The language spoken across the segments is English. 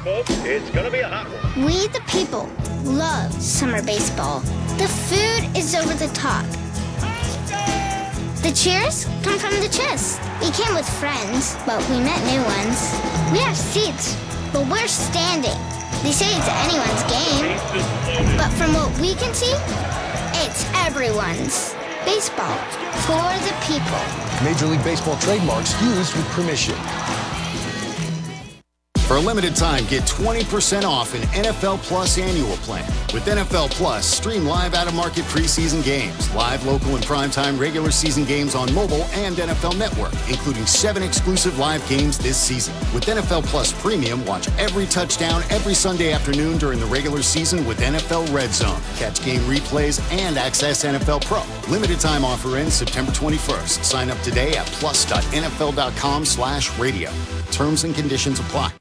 folks. It's going to be a hot one. We, the people, love summer baseball. The food is over the top. The cheers come from the chest. We came with friends, but we met new ones. We have seats, but we're standing. They say it's anyone's game, but from what we can see, it's everyone's. Baseball for the people. Major League Baseball trademarks used with permission. For a limited time, get 20% off an NFL Plus annual plan. With NFL Plus, stream live out-of-market preseason games, live local and primetime regular season games on mobile and NFL Network, including 7 exclusive live games this season. With NFL Plus Premium, watch every touchdown every Sunday afternoon during the regular season with NFL Red Zone. Catch game replays and access NFL Pro. Limited time offer ends September 21st. Sign up today at plus.nfl.com/radio. Terms and conditions apply.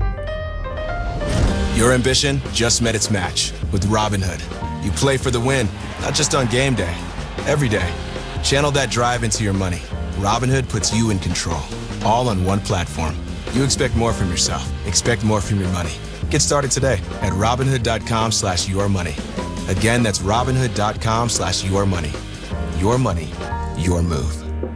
Your ambition just met its match with Robinhood. You play for the win, not just on game day, every day. Channel that drive into your money. Robinhood puts you in control, all on one platform. You expect more from yourself. Expect more from your money. Get started today at Robinhood.com/yourmoney. Again, that's Robinhood.com/yourmoney. Your money, your move.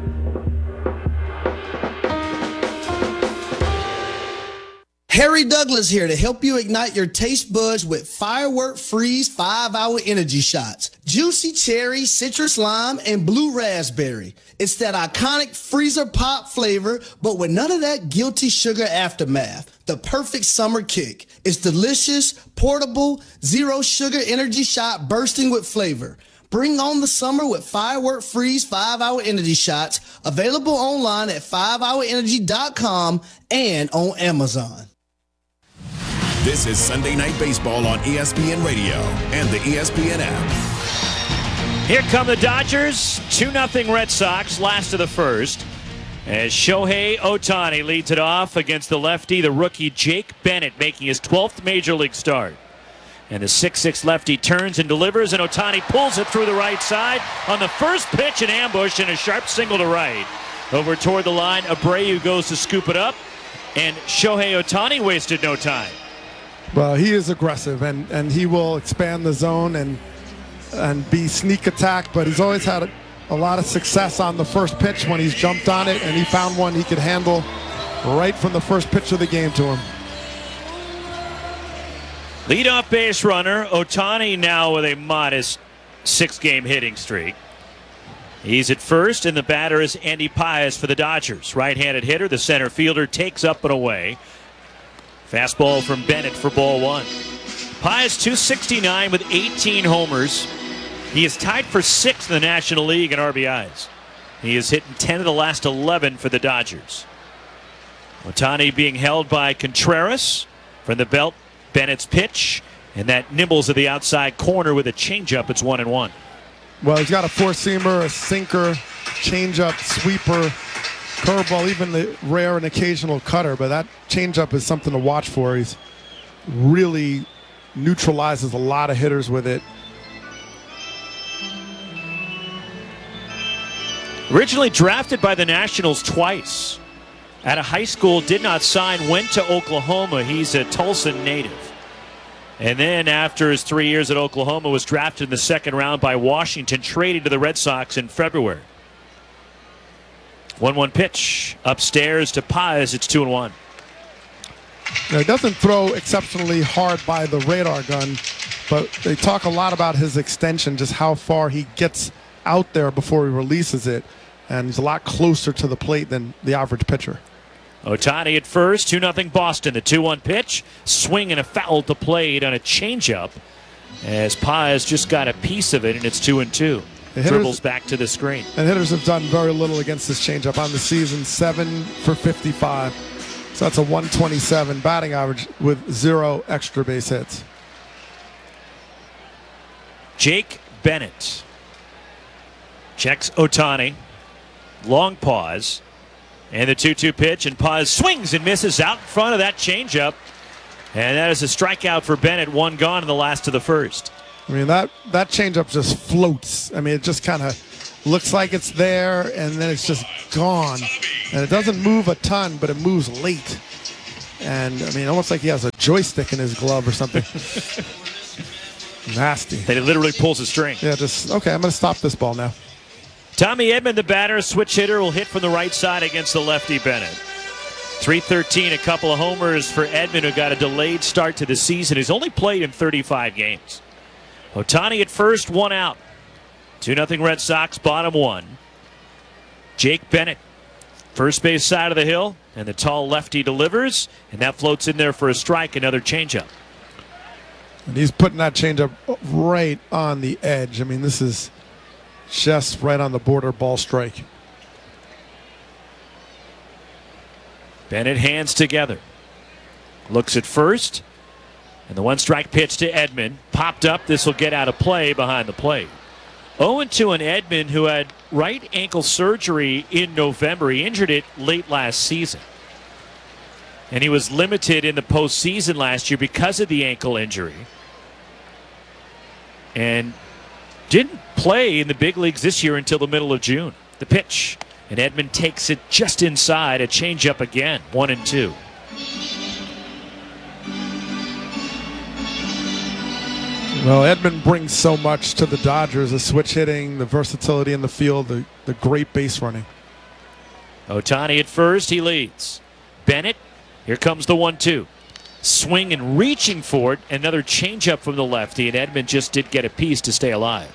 Harry Douglas here to help you ignite your taste buds with Firework Freeze 5-Hour Energy Shots. Juicy cherry, citrus lime, and blue raspberry. It's that iconic freezer pop flavor, but with none of that guilty sugar aftermath. The perfect summer kick. It's delicious, portable, zero sugar energy shot bursting with flavor. Bring on the summer with Firework Freeze 5-Hour Energy Shots. Available online at 5hourenergy.com and on Amazon. This is Sunday Night Baseball on ESPN Radio and the ESPN app. Here come the Dodgers. 2-0 Red Sox, last of the first. As Shohei Ohtani leads it off against the lefty, the rookie Jake Bennett, making his 12th Major League start. And the 6'6 lefty turns and delivers, and Ohtani pulls it through the right side. On the first pitch, an ambush and a sharp single to right. Over toward the line, Abreu goes to scoop it up, and Shohei Ohtani wasted no time. Well, he is aggressive, and he will expand the zone and be sneak attack, but he's always had a lot of success on the first pitch when he's jumped on it, and he found one he could handle right from the first pitch of the game to him. Leadoff base runner, Ohtani now with a modest 6-game hitting streak. He's at first, and the batter is Andy Paez for the Dodgers. Right-handed hitter, the center fielder takes up and away. Fastball from Bennett for ball one. Paez 269 with 18 homers. He is tied for 6th in the National League in RBIs. He has hit in 10 of the last 11 for the Dodgers. Ohtani being held by Contreras from the belt. Bennett's pitch, and that nibbles at the outside corner with a changeup. It's 1-1. Well, he's got a four-seamer, a sinker, changeup, sweeper, curveball, even the rare and occasional cutter, but that changeup is something to watch for. He's really neutralizes a lot of hitters with it. Originally drafted by the Nationals twice. Out of high school, did not sign, went to Oklahoma. He's a Tulsa native. And then after his 3 years at Oklahoma, was drafted in the second round by Washington, traded to the Red Sox in February. 1-1 pitch upstairs to Paez. It's 2-1. Now, he doesn't throw exceptionally hard by the radar gun, but they talk a lot about his extension, just how far he gets out there before he releases it. And he's a lot closer to the plate than the average pitcher. Ohtani at first, 2-0 Boston. The 2-1 pitch, swing and a foul to plate on a changeup as Paez just got a piece of it, and it's 2-2. Dribbles back to the screen. And hitters have done very little against this changeup on the season, 7 for 55. So that's a 127 batting average with 0 extra base hits. Jake Bennett checks Ohtani. Long pause. And the 2-2 pitch, and Paez swings and misses out in front of that changeup. And that is a strikeout for Bennett, 1 gone in the last of the first. I mean, that changeup just floats. I mean, it just kind of looks like it's there, and then it's just gone. And it doesn't move a ton, but it moves late. And, I mean, almost like he has a joystick in his glove or something. Nasty. That he literally pulls a string. Yeah, okay, I'm going to stop this ball now. Tommy Edman, the batter, switch hitter, will hit from the right side against the lefty Bennett. 313, a couple of homers for Edman, who got a delayed start to the season. He's only played in 35 games. Ohtani at first, 1 out. 2-0 Red Sox, bottom 1. Jake Bennett, first base side of the hill, and the tall lefty delivers, and that floats in there for a strike, another changeup. And he's putting that changeup right on the edge. I mean, this is just right on the border ball strike. Bennett hands together. Looks at first, and the 1-strike pitch to Edman. Popped up. This will get out of play behind the plate. 0-2 on Edman, who had right ankle surgery in November. He injured it late last season. And he was limited in the postseason last year because of the ankle injury. And didn't play in the big leagues this year until the middle of June. The pitch. And Edman takes it just inside. A changeup again. 1-2. Well, Edman brings so much to the Dodgers, the switch hitting, the versatility in the field, the great base running. Ohtani at first, he leads. Bennett, here comes the 1-2. Swing and reaching for it, another changeup from the lefty, and Edman just did get a piece to stay alive.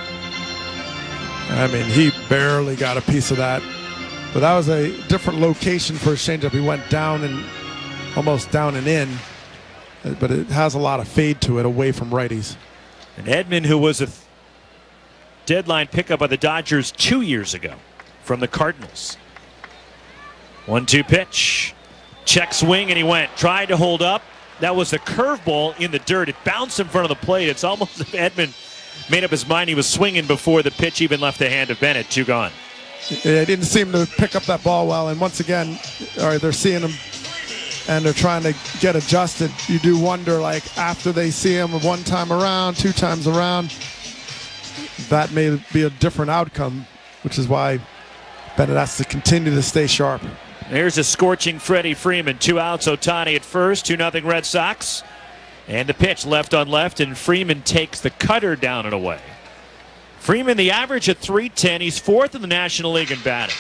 I mean, he barely got a piece of that. But that was a different location for his changeup. He went down and almost down and in. But it has a lot of fade to it away from righties. And Edman, who was a deadline pickup by the Dodgers 2 years ago from the Cardinals. 1-2 pitch. Check swing, and he went. Tried to hold up. That was a curveball in the dirt. It bounced in front of the plate. It's almost as if Edman made up his mind he was swinging before the pitch even left the hand of Bennett. 2 gone. It didn't seem to pick up that ball well. And once again, all right, they're seeing him and they're trying to get adjusted. You do wonder, like, after they see him 1 time around, 2 times around, that may be a different outcome, which is why Bennett has to continue to stay sharp. There's a scorching Freddie Freeman. 2 outs, Ohtani at first, 2-0 Red Sox. And the pitch left on left, and Freeman takes the cutter down and away. Freeman, the average at .310. He's 4th in the National League in batting.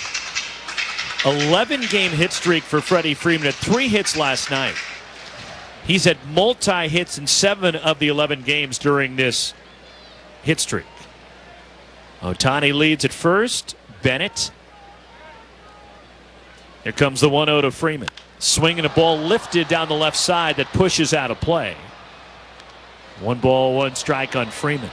11-game hit streak for Freddie Freeman at 3 hits last night. He's had multi-hits in 7 of the 11 games during this hit streak. Ohtani leads at first. Bennett. Here comes the 1-0 to Freeman. Swinging a ball lifted down the left side that pushes out of play. 1 ball, 1 strike on Freeman.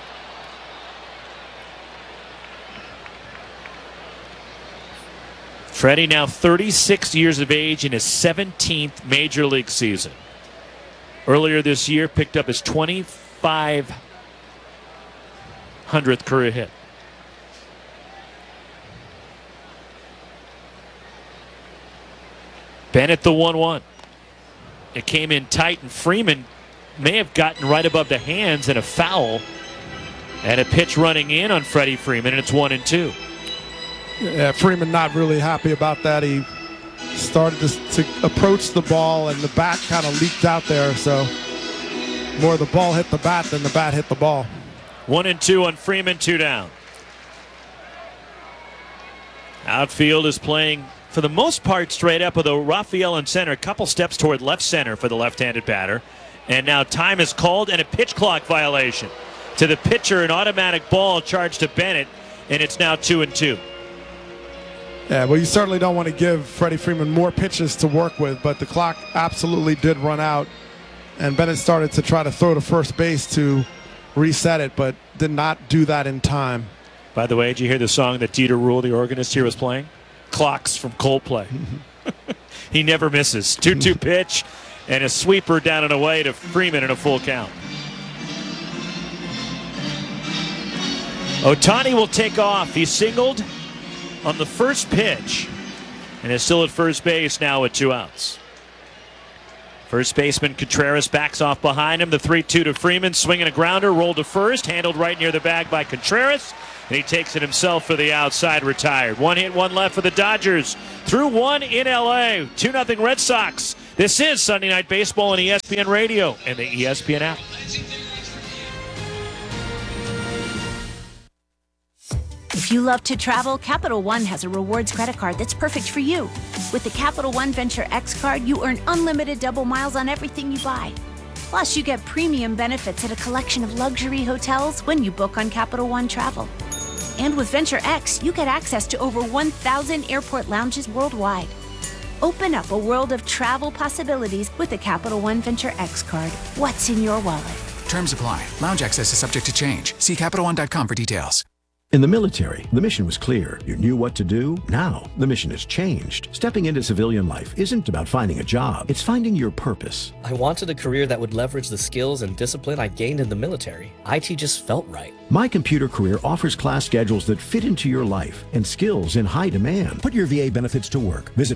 Freddie now 36 years of age in his 17th Major League season. Earlier this year, picked up his 2,500th career hit. Bennett the 1-1. It came in tight, and Freeman may have gotten right above the hands and a foul. And a pitch running in on Freddie Freeman, and it's 1-2. Yeah, Freeman not really happy about that. He started to approach the ball, and the bat kind of leaked out there. So more the ball hit the bat than the bat hit the ball. 1-2 on Freeman, 2 down. Outfield is playing for the most part straight up, although Rafael in center, a couple steps toward left center for the left-handed batter. And now time is called and a pitch clock violation. To the pitcher, an automatic ball charged to Bennett, and it's now 2-2. Yeah, well, you certainly don't want to give Freddie Freeman more pitches to work with, but the clock absolutely did run out. And Bennett started to try to throw to first base to reset it, but did not do that in time. By the way, did you hear the song that Dieter Ruhl, the organist here, was playing? Clocks from Coldplay. He never misses. 2-2 pitch and a sweeper down and away to Freeman in a full count. Ohtani will take off. He singled on the first pitch and is still at first base now with 2 outs. First baseman Contreras backs off behind him. The 3-2 to Freeman, swinging a grounder, rolled to first, handled right near the bag by Contreras, and he takes it himself for the outside, retired. 1 hit, 1 left for the Dodgers. Through 1 in LA. 2-0 Red Sox. This is Sunday Night Baseball on ESPN Radio and the ESPN app. If you love to travel, Capital One has a rewards credit card that's perfect for you. With the Capital One Venture X card, you earn unlimited double miles on everything you buy. Plus, you get premium benefits at a collection of luxury hotels when you book on Capital One Travel. And with Venture X, you get access to over 1,000 airport lounges worldwide. Open up a world of travel possibilities with the Capital One Venture X card. What's in your wallet? Terms apply. Lounge access is subject to change. See CapitalOne.com for details. In the military, the mission was clear. You knew what to do. Now, the mission has changed. Stepping into civilian life isn't about finding a job. It's finding your purpose. I wanted a career that would leverage the skills and discipline I gained in the military. IT just felt right. My Computer Career offers class schedules that fit into your life and skills in high demand. Put your VA benefits to work. Visit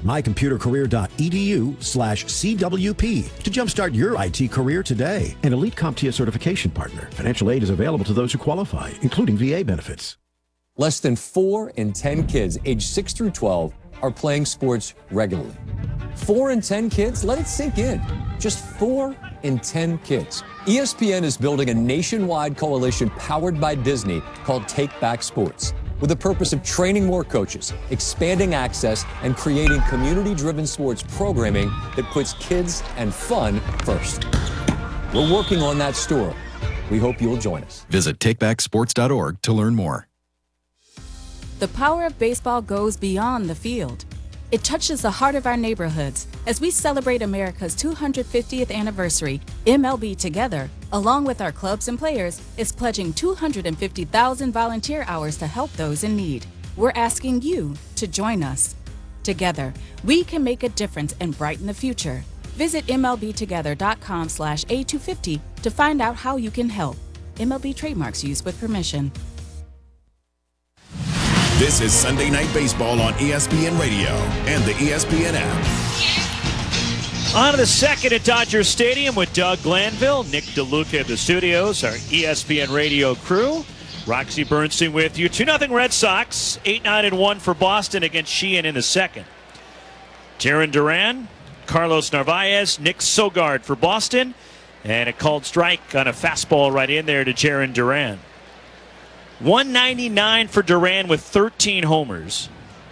mycomputercareer.edu/CWP to jumpstart your IT career today. An elite CompTIA certification partner. Financial aid is available to those who qualify, including VA benefits. Less than 4 in 10 kids aged 6 through 12 are playing sports regularly. 4 in 10 kids? Let it sink in. Just 4 in 10 kids. ESPN is building a nationwide coalition powered by Disney called Take Back Sports, with the purpose of training more coaches, expanding access, and creating community-driven sports programming that puts kids and fun first. We're working on that story. We hope you'll join us. Visit takebacksports.org to learn more. The power of baseball goes beyond the field. It touches the heart of our neighborhoods. As we celebrate America's 250th anniversary, MLB Together, along with our clubs and players, is pledging 250,000 volunteer hours to help those in need. We're asking you to join us. Together, we can make a difference and brighten the future. Visit MLBtogether.com/A250 to find out how you can help. MLB trademarks used with permission. This is Sunday Night Baseball on ESPN Radio and the ESPN app. On to the second at Dodger Stadium with Doug Glanville, Nick DeLuca at the studios, our ESPN Radio crew. Roxy Bernstein with you. 2-0 Red Sox, 8-9-1 for Boston against Sheehan in the second. Jarren Duran, Carlos Narvaez, Nick Sogard for Boston, and a called strike on a fastball right in there to Jarren Duran. 199 for Duran with 13 homers.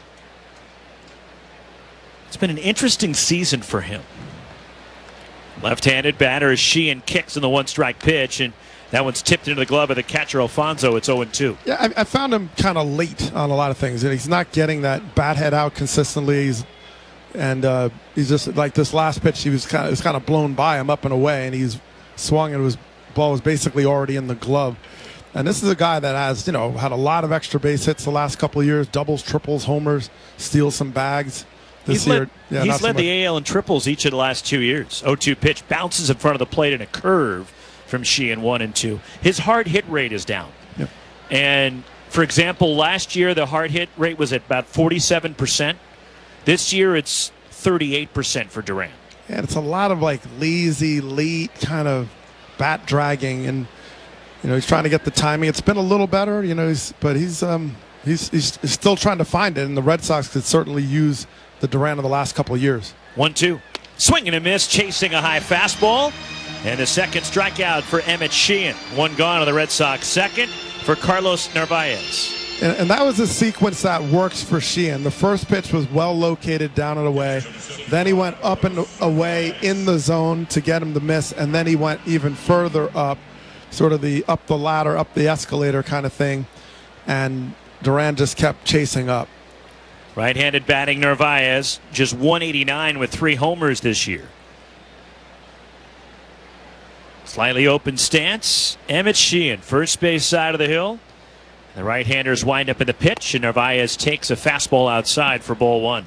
It's been an interesting season for him. Left-handed batter as Sheehan kicks in the one-strike pitch, and that one's tipped into the glove of the catcher Alfonso. It's 0-2. Yeah, I found him kind of late on a lot of things. He's not getting that bat head out consistently. He's just like this last pitch. It was kind of blown by him up and away, and he's swung, and his ball was basically already in the glove. And this is a guy that has, had a lot of extra base hits the last couple of years, doubles, triples, homers, steals some bags. He's led the AL in triples each of the last 2 years. 0-2 pitch, bounces in front of the plate in a curve from Sheehan, 1-2. His hard hit rate is down. Yep. And, for example, last year the hard hit rate was at about 47%. This year it's 38% for Duran. Yeah, it's a lot of lazy, late kind of bat dragging, and he's trying to get the timing. It's been a little better, but he's still trying to find it, and the Red Sox could certainly use the Duran of the last couple of years. 1-2. Swing and a miss, chasing a high fastball. And the second strikeout for Emmett Sheehan. One gone on the Red Sox second for Carlos Narvaez. And that was a sequence that works for Sheehan. The first pitch was well located down and away. Then he went up and away in the zone to get him to miss, and then he went even further up, sort of the up the ladder, up the escalator kind of thing, and Duran just kept chasing up. Right-handed batting Narvaez, just 189 with 3 homers this year. Slightly open stance. Emmett Sheehan, first base side of the hill. The right-handers wind up in the pitch, and Narvaez takes a fastball outside for ball 1.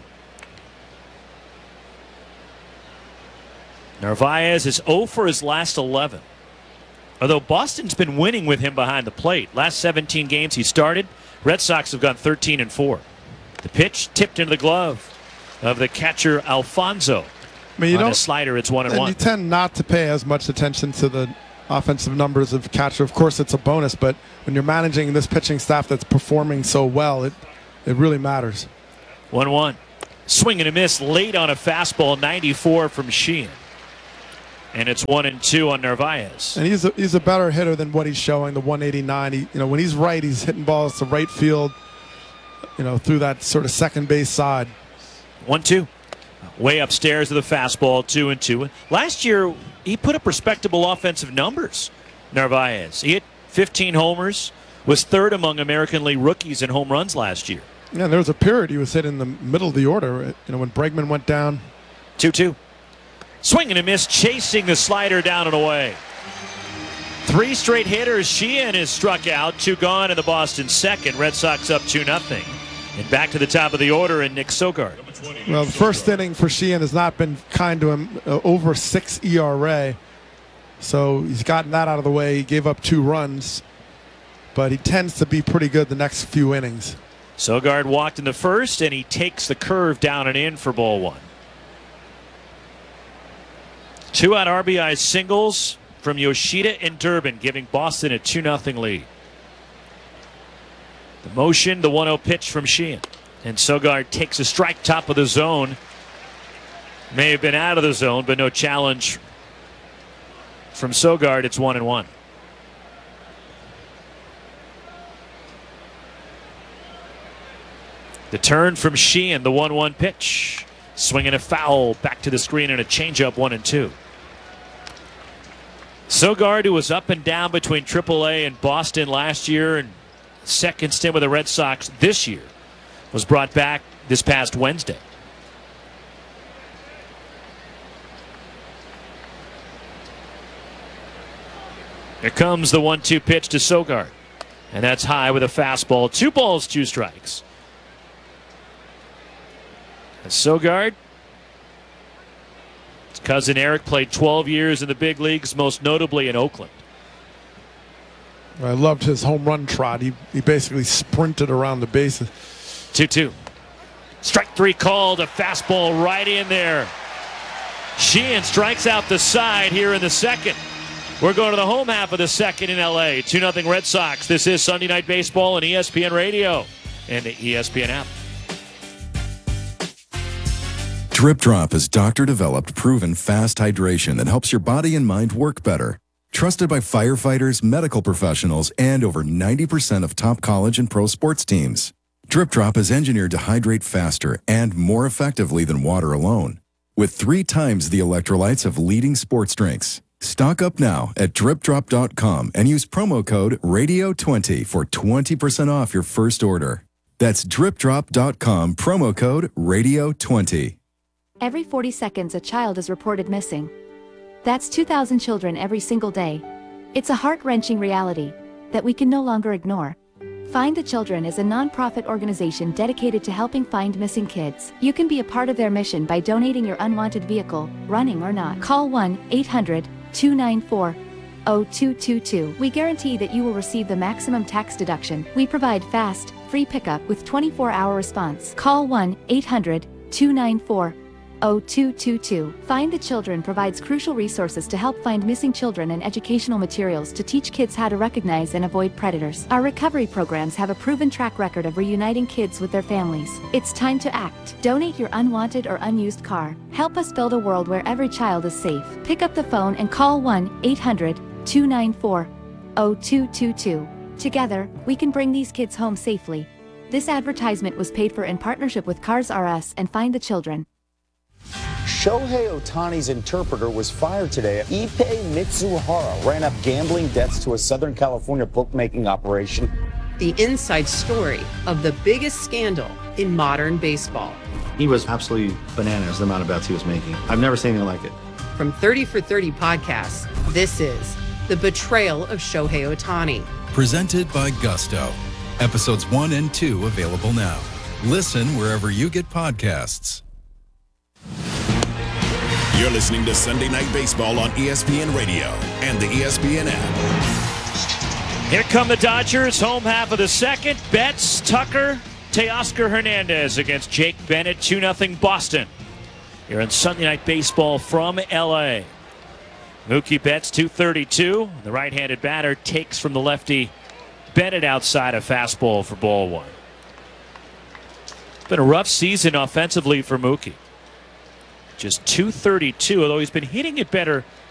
Narvaez is 0 for his last 11. Although Boston's been winning with him behind the plate. Last 17 games he started, Red Sox have gone 13-4. The pitch tipped into the glove of the catcher Alfonso. On a slider, it's 1-1. You tend not to pay as much attention to the offensive numbers of catcher. Of course, it's a bonus, but when you're managing this pitching staff that's performing so well, it really matters. 1-1. Swing and a miss late on a fastball, 94 from Sheehan. And it's 1-2 on Narvaez. And he's a better hitter than what he's showing, the 189. When he's right, he's hitting balls to right field, through that sort of second base side. 1-2. Way upstairs to the fastball, 2-2. Last year, he put up respectable offensive numbers, Narvaez. He hit 15 homers, was third among American League rookies in home runs last year. Yeah, there was a period he was hit in the middle of the order, when Bregman went down. 2-2. Swing and a miss, chasing the slider down and away. 3 straight hitters. Sheehan is struck out, 2 gone in the Boston second. Red Sox up 2-0. And back to the top of the order, and Nick Sogard. Well, the first inning for Sheehan has not been kind to him, over 6 ERA. So he's gotten that out of the way. He gave up 2 runs, but he tends to be pretty good the next few innings. Sogard walked in the first, and he takes the curve down and in for ball 1. 2 out RBI singles from Yoshida and Durbin, giving Boston a 2-0 lead. The motion, the 1-0 pitch from Sheehan. And Sogard takes a strike, top of the zone. May have been out of the zone, but no challenge from Sogard. It's 1-1. The turn from Sheehan, the 1-1 pitch. Swinging a foul, back to the screen, and a changeup, 1-2. Sogard, who was up and down between AAA and Boston last year and second stint with the Red Sox this year, was brought back this past Wednesday. Here comes the 1-2 pitch to Sogard. And that's high with a fastball. 2 balls, 2 strikes. And Sogard, his cousin Eric, played 12 years in the big leagues, most notably in Oakland. I loved his home run trot. He basically sprinted around the bases. 2-2. Strike 3 called, a fastball right in there. Sheehan strikes out the side here in the second. We're going to the home half of the second in L.A. 2-0 Red Sox. This is Sunday Night Baseball on ESPN Radio and the ESPN app. Drip Drop is doctor-developed, proven fast hydration that helps your body and mind work better. Trusted by firefighters, medical professionals, and over 90% of top college and pro sports teams. Drip Drop is engineered to hydrate faster and more effectively than water alone, with 3 times the electrolytes of leading sports drinks. Stock up now at dripdrop.com and use promo code RADIO20 for 20% off your first order. That's dripdrop.com, promo code RADIO20. Every 40 seconds, a child is reported missing. That's 2,000 children every single day. It's a heart-wrenching reality that we can no longer ignore. Find the Children is a non-profit organization dedicated to helping find missing kids. You can be a part of their mission by donating your unwanted vehicle, running or not. Call 1-800-294-0222. We guarantee that you will receive the maximum tax deduction. We provide fast, free pickup with 24-hour response. Call 1-800-294-0222. Find the Children provides crucial resources to help find missing children and educational materials to teach kids how to recognize and avoid predators. Our recovery programs have a proven track record of reuniting kids with their families. It's time to act. Donate your unwanted or unused car. Help us build a world where every child is safe. Pick up the phone and call 1-800-294-0222. Together, we can bring these kids home safely. This advertisement was paid for in partnership with Cars R Us and Find the Children. Shohei Ohtani's interpreter was fired today. Ippei Mitsuhara ran up gambling debts to a Southern California bookmaking operation. The inside story of the biggest scandal in modern baseball. He was absolutely bananas, the amount of bets he was making. I've never seen anything like it. From 30 for 30 podcasts, this is The Betrayal of Shohei Ohtani. Presented by Gusto. Episodes 1 and 2 available now. Listen wherever you get podcasts. You're listening to Sunday Night Baseball on ESPN Radio and the ESPN app. Here come the Dodgers, home half of the second. Betts, Tucker, Teoscar Hernandez against Jake Bennett, 2-0 Boston. Here on Sunday Night Baseball from L.A. Mookie Betts, 232. The right-handed batter takes from the lefty Bennett outside a fastball for ball 1. It's been a rough season offensively for Mookie. Just .232, although he's been hitting it better